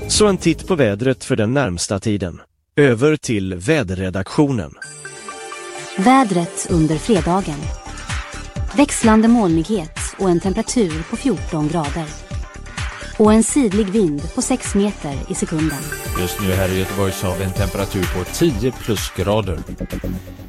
Så en titt på vädret för den närmsta tiden. Över till väderredaktionen. Vädret under fredagen. Växlande molnighet och en temperatur på 14 grader. Och en sidlig vind på 6 meter i sekunden. Just nu här i Göteborg så har vi en temperatur på 10 plusgrader.